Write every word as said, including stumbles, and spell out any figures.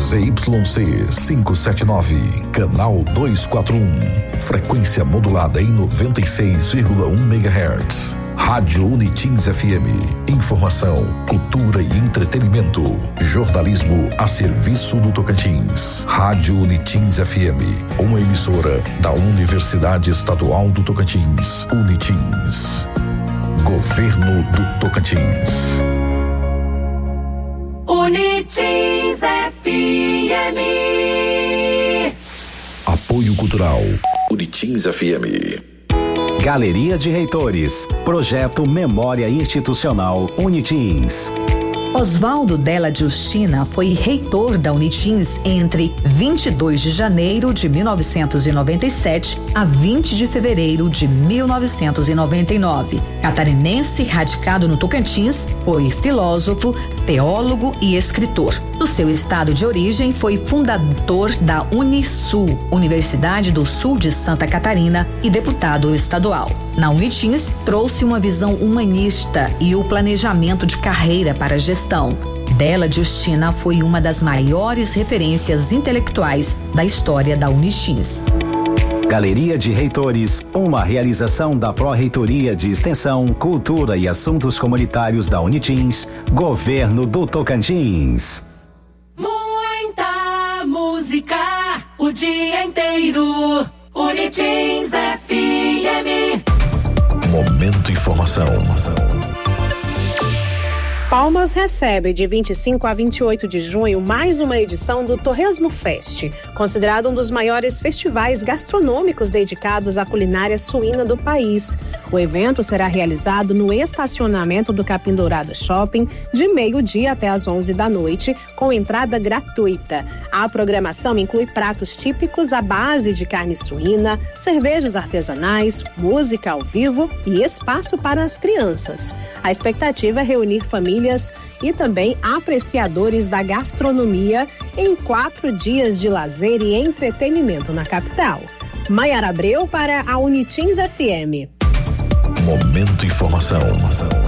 Z Y C quinhentos e setenta e nove, canal duzentos e quarenta e um, frequência modulada em noventa e seis vírgula um megahertz. Rádio Unitins F M, informação, cultura e entretenimento, jornalismo a serviço do Tocantins. Rádio Unitins F M, uma emissora da Universidade Estadual do Tocantins, Unitins. Governo do Tocantins. Unitins F M. Apoio Cultural, Unitins F M. Galeria de Reitores, Projeto Memória Institucional Unitins. Oswaldo Della Giustina foi reitor da Unitins entre vinte e dois de janeiro de mil novecentos e noventa e sete a vinte de fevereiro de mil novecentos e noventa e nove. Catarinense radicado no Tocantins, foi filósofo, teólogo e escritor. Do seu estado de origem, foi fundador da Unisul, Universidade do Sul de Santa Catarina, e deputado estadual. Na Unitins, trouxe uma visão humanista e o planejamento de carreira para a gestão. Della Giustina foi uma das maiores referências intelectuais da história da Unitins. Galeria de Reitores, uma realização da Pró-Reitoria de Extensão, Cultura e Assuntos Comunitários da Unitins, Governo do Tocantins. Muita música, o dia inteiro. Unitins F M. Momento Informação. Palmas recebe de vinte e cinco a vinte e oito de junho mais uma edição do Torresmo Fest, considerado um dos maiores festivais gastronômicos dedicados à culinária suína do país. O evento será realizado no estacionamento do Capim Dourado Shopping de meio-dia até às onze da noite, com entrada gratuita. A programação inclui pratos típicos à base de carne suína, cervejas artesanais, música ao vivo e espaço para as crianças. A expectativa é reunir famílias e também apreciadores da gastronomia em quatro dias de lazer e entretenimento na capital. Maiara Abreu para a Unitins F M. Momento Informação.